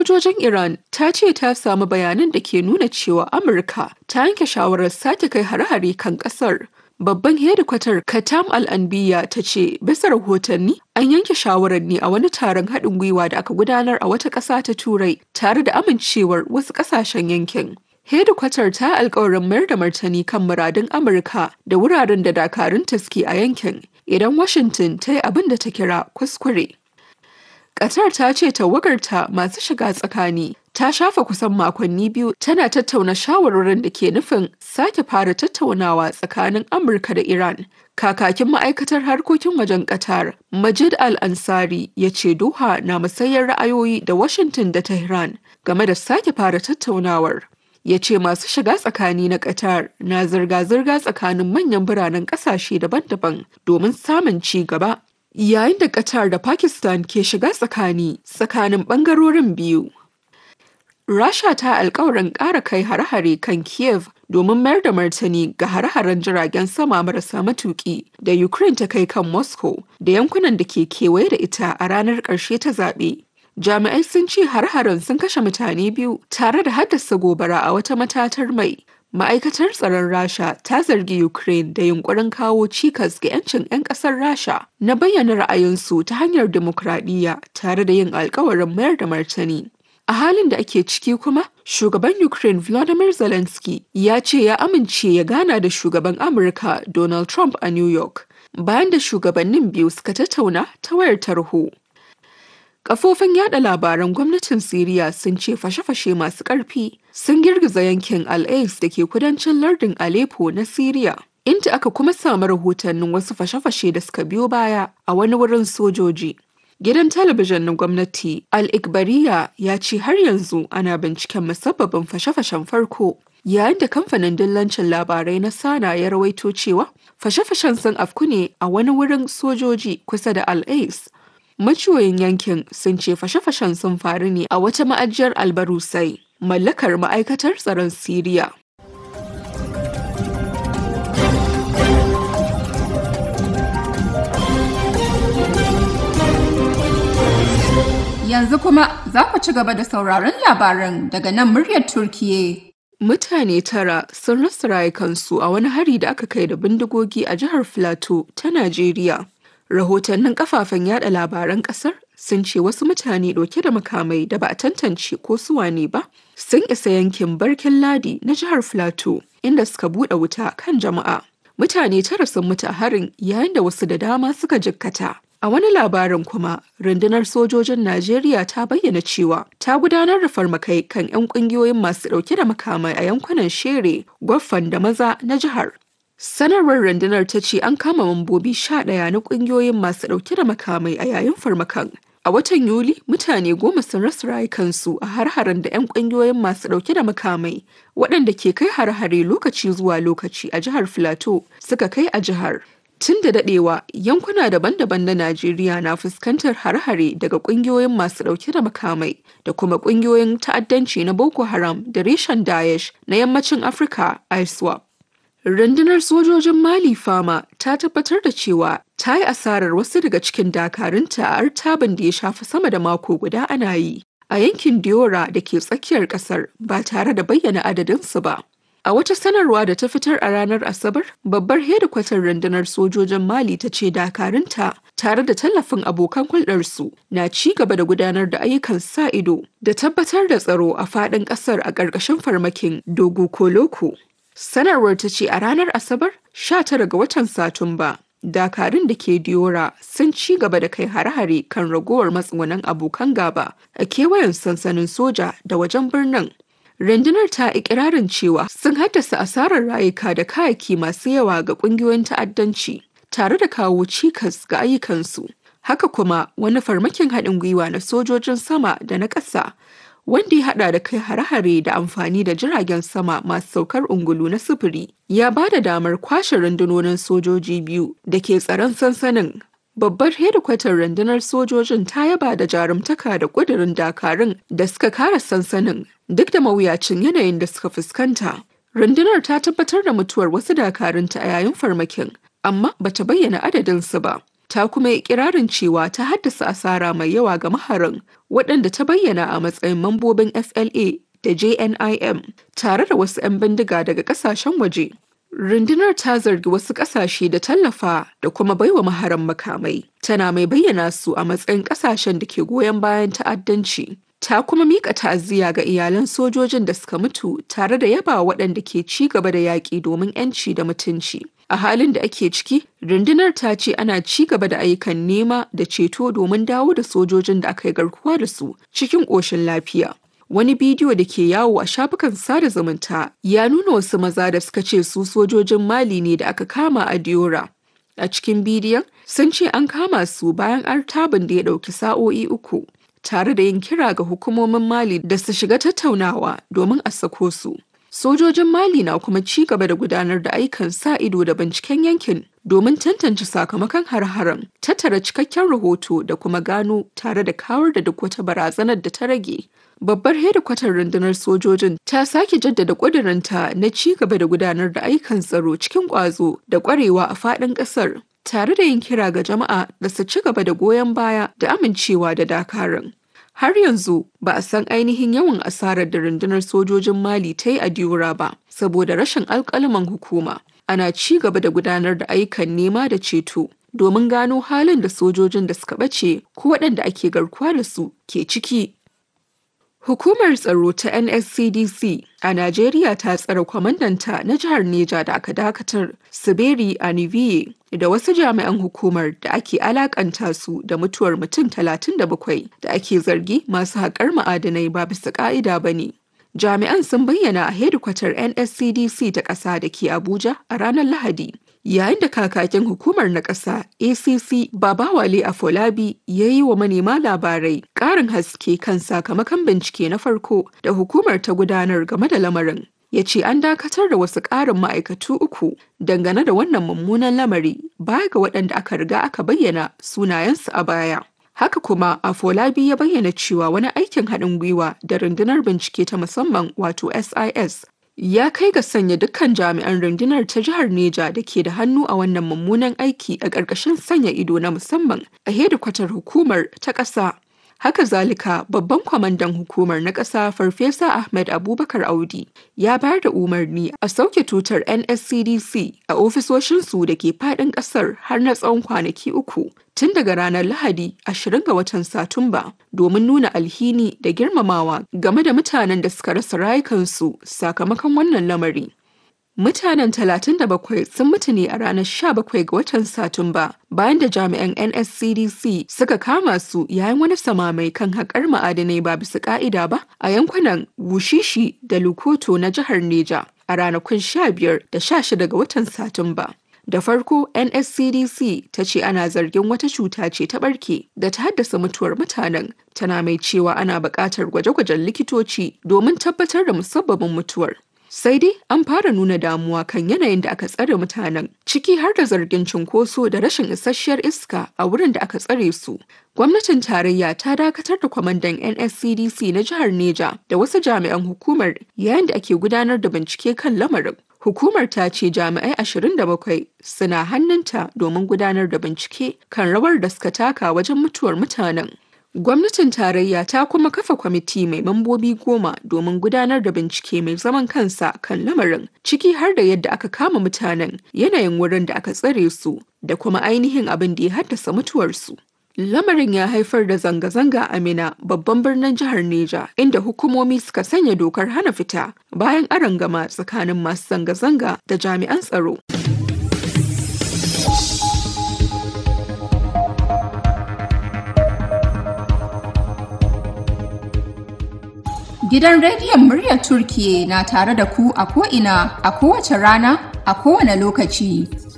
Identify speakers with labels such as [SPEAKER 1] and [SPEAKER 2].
[SPEAKER 1] Sojojin Iran ta ce ta samu bayanan da ke nuna cewa Amurka ta yanke shawarar sake kai hare-hare kan ƙasar. Babban hedikwatar Katam Al-Anbiya ta ce bisa rahotanni an yanke shawarar ne a wani taron haɗin gwiwa da aka gudanar a wata ƙasa ta Turai tare da amincewar wasu ƙasashen yankin. Hedikwatar ta alkawarin mayar da martani kan muradun Amurka da wuraren da dakarunta suke a yankin idan Washington ta yi abin da ta kira kuskure. Qatar ta ce tawagarta masu shiga tsakani ta shafa kusan makonni biyu tana tattauna shawarwarin da ke nufin sake fara tattaunawa tsakanin Amurka da Iran. Kakakin ma'aikatar harkokin wajen Qatar, Majid Al-Ansari ya ce Doha na musayar ra'ayoyi da Washington da Tehran game da sake fara tattaunawar. Ya ce masu shiga tsakani na Qatar na zirga-zirga tsakanin manyan biranen ƙasashe daban-daban domin samun ci gaba. Yayin da Qatar da Pakistan ke shiga tsakanin ɓangarorin biyu. Rasha ta alkawarin ƙara kai hare-hare kan Kiev domin mayar da martani ga hare-haren jiragen sama marasa matuƙi da Ukraine ta kai kan Moscow da yankunan da ke kewaye da ita a ranar ƙarshe ta zaɓe. Jami'ai sun ce hare-haren sun kashe mutane biyu tare da haddasa gobara a wata matatar mai. Ma'aikatar tsaron Rasha ta zargi Ukraine da yunkurin kawo cikas ga 'yancin 'yan ƙasar Rasha na bayyana ra'ayinsu ta hanyar dimokuraɗiyya tare da yin alkawarin mayar da martani. A halin da ake ciki kuma, shugaban Ukraine Volodymyr Zelensky ya ce ya amince ya gana da shugaban Amurka Donald Trump a New York, bayan da shugabannin biyu suka tattauna ta wayar tarho. Kafofin yada labaran gwamnatin Siriya sun ce fashe-fashe masu ƙarfi sun girgiza yankin Al-Ais da ke kudancin lardin Aleppo na Siriya, inda aka kuma samu rahotannin wasu fashe-fashe da suka biyo baya a wani wurin sojoji. Gidan talabijin na gwamnati Al-Ikhbariya ya ce har yanzu ana binciken musabbabin fashe-fashen farko, yayin da kamfanin dillancin labarai na Sana ya rawaito cewa fashe-fashen sun afku ne a wani wurin sojoji kusa da Al-Ais. Maciyoyin yankin sun ce fashe-fashen sun faru ne a wata ma'ajiyar albarusai mallakar ma'aikatar tsaron Siriya.
[SPEAKER 2] Yanzu kuma za ku ci gaba da sauraron labaran daga nan muryar Turkiye.
[SPEAKER 1] Mutane tara sun rasa rayukansu a wani hari da aka kai da bindigogi a jihar Filato ta Najeriya. Rahotannin kafafen yada labaran kasar sun ce wasu mutane ɗauke da makamai da ba a tantance ko su wane ba sun isa yankin Barkin Ladi na jihar Filato inda suka buɗe wuta kan jama'a. Mutane tara sun mutu a harin yayin da wasu da dama suka jikkata. A wani labarin kuma, rundunar sojojin Najeriya ta bayyana cewa ta gudanar da farmakai kan 'yan ƙungiyoyin masu ɗauke da makamai a yankunan Shere, Gwaffan da Maza na jihar. Sanarwar rundunar ta ce an kama mambobi 11 na ƙungiyoyin masu ɗauke da makamai a yayin farmakan. A watan Yuli, mutane 10 sun rasa rayukansu a har-haren da 'yan ƙungiyoyin masu ɗauke da makamai waɗanda ke kai har-hare lokaci zuwa lokaci a jihar Filato suka kai a jihar. Tun da daɗewa, yankuna daban-daban na Najeriya na fuskantar har-hare daga ƙungiyoyin masu ɗauke da makamai da kuma ƙungiyoyin ta'addanci na Boko Haram da reshen Daesh na Yammacin Afirka ISWAP. Rundunar sojojin Mali Fama ta tabbatar da cewa ta yi asarar wasu daga cikin dakarunta a artabin da ya shafi sama da mako guda ana yi a yankin Diora da ke tsakiyar ƙasar ba tare da bayyana adadinsu ba. A wata sanarwa da ta fitar a ranar Asabar, babbar hedikwatar rundunar sojojin Mali ta ce dakarunta tare da tallafin abokan hulɗarsu na ci gaba da gudanar da ayyukan sa ido da tabbatar da tsaro a faɗin ƙasar a ƙarƙashin farmakin Dogo Koloko. Sanarwar ta ce a ranar Asabar 19 ga watan Satumba, dakarun da ke Diora sun ci gaba da kai hare-hare kan ragowar matsugunan abokan gaba a kewayen sansanin soja da wajen birnin. Rundunar ta ikirarin cewa sun haddasa asarar rayuka da kayaki masu yawa ga kungiyoyin ta'addanci tare da kawo cikas ga ayyukansu. Haka kuma wani farmakin haɗin gwiwa na sojojin sama da na ƙasa wanda ya haɗa da kai hare-hare da amfani da jiragen sama masu saukar ungulu na sufuri ya ba da damar kwashe rundunonin sojoji biyu da ke tsaron sansanin. Babbar hedikwatar rundunar sojojin ta yaba da jarumtaka da ƙudurin dakarun da suka kare sansanin duk da mawuyacin yanayin da suka fuskanta. Rundunar ta tabbatar da mutuwar wasu dakarunta a yayin farmakin, amma bata bayyana adadinsu ba. ta kuma yi ikirarin cewa ta haddasa asara mai yawa ga maharan waɗanda ta bayyana a matsayin mambobin FLA da JNIM tare da wasu 'yan bindiga daga ƙasashen waje. Rundunar ta zargi wasu ƙasashe da tallafa da kuma baiwa maharan makamai, tana mai bayyana su a matsayin ƙasashen da ke goyon bayan ta'addanci. Ta kuma miƙa ta'aziyya ga iyalan sojojin da suka mutu tare da yaba waɗanda ke ci gaba da yaƙi domin 'yanci da mutunci. A halin da ake ciki, rundunar ta ce ana ci gaba da ayyukan nema da ceto domin dawo da sojojin da aka yi garkuwa da su cikin ƙoshin lafiya. Wani bidiyo da ke yawo a shafukan sada zumunta ya nuna wasu maza da suka ce su sojojin Mali ne da aka kama a Diora. A cikin bidiyon sun ce an kama su bayan artabin da ya ɗauki sa'o'i 3, tare da yin kira ga hukumomin Mali da su shiga tattaunawa domin a sako su. Sojojin Mali na kuma ci gaba da gudanar da ayyukan sa ido da binciken yankin domin tantance sakamakon har-haren, tattara cikakken rahoto da kuma gano tare da kawar da duk wata barazanar da ta rage. Babbar hedikwatar rundunar sojojin ta sake jaddada ƙudurinta na ci gaba da gudanar da ayyukan tsaro cikin ƙwazo da ƙwarewa a faɗin ƙasar, tare da yin kira ga jama'a da su ci gaba da goyon baya da amincewa da dakarun. Har yanzu ba a san ainihin yawan asarar da rundunar sojojin Mali ta yi a Diora ba, saboda rashin alƙalaman hukuma. Ana ci gaba da gudanar da ayyukan nema da ceto domin gano halin da sojojin da suka ɓace ko waɗanda ake garkuwa da su ke ciki. Hukumar tsaro ta NSCDC a Najeriya ta tsare kwamandanta na jihar Neja da aka dakatar, Siberi Aniviye, da wasu jami'an hukumar da ake alakanta su da mutuwar mutum 37 da ake zargi masu haƙar ma'adanai ba bisa ƙa'ida ba ne. Jami'an sun bayyana a hedikwatar NSCDC ta ƙasa da ke Abuja a ranar Lahadi, yayin da kakakin hukumar na ƙasa ACC Babawale Afolabi ya yi wa manema labarai ƙarin haske kan sakamakon bincike na farko da hukumar ta gudanar game da lamarin. Ya ce an dakatar da wasu ƙarin ma'aikatu 3 dangane da wannan mummunan lamari baya ga waɗanda aka riga aka bayyana sunayensu a baya. Haka kuma Afolabi ya bayyana cewa wani aikin haɗin gwiwa da rundunar bincike ta musamman wato SIS ya kai ga sanya dukkan jami'an rundunar ta jihar Neja da ke da hannu a wannan mummunan aiki a ƙarƙashin sanya ido na musamman a hedikwatar hukumar ta ƙasa. Haka zalika babban kwamandan hukumar na ƙasa Farfesa Ahmed Abubakar Audi ya bayar da umarni a sauke tutar NSCDC a ofisoshinsu da ke faɗin ƙasar har na tsawon kwanaki 3 tun daga ranar Lahadi 20 ga watan Satumba domin nuna alhini da girmamawa game da mutanen da suka rasa rayukansu sakamakon wannan lamari. Mutanen 37 sun mutu ne a ranar 17 ga watan Satumba bayan da jami'an NSCDC suka kama su yayin wani samamai kan haƙar ma'adanai ba bisa ƙa'ida ba a yankunan Wushishi da Lukoto na jihar Neja a ranakun 15 da 16 ga watan Satumba. Da farko NSCDC ta ce ana zargin wata cuta ce ta ɓarke da ta haddasa mutuwar mutanen, tana mai cewa ana buƙatar gwaje-gwajen likitoci domin tabbatar da musabbabin mutuwar. Sai dai an fara nuna damuwa kan yanayin da aka tsare mutanen, ciki har da zargin cunkoso da rashin isasshiyar iska a wurin da aka tsare su. Gwamnatin tarayya ta dakatar da kwamandan NSCDC na jihar Neja da wasu jami'an hukumar yayin da ake gudanar da bincike kan lamarin. Hukumar ta ce jami'ai 27 suna hannunta domin gudanar da bincike kan rawar da suka taka wajen mutuwar mutanen. Gwamnatin tarayya ta kuma kafa kwamiti mai mambobi 10 domin gudanar da bincike mai zaman kansa kan lamarin, ciki har da yadda aka kama mutanen, yanayin wurin da aka tsare su, da kuma ainihin abin da ya haddasa mutuwarsu. Lamarin ya haifar da zanga-zanga a Minna, babban birnin jihar Neja, inda hukumomi suka sanya dokar hana fita bayan arangama tsakanin masu zanga-zanga da jami'an tsaro.
[SPEAKER 2] Gidan rediyon muryar Turkiyya na tare da ku a ko'ina, a kowace rana, a kowane lokaci.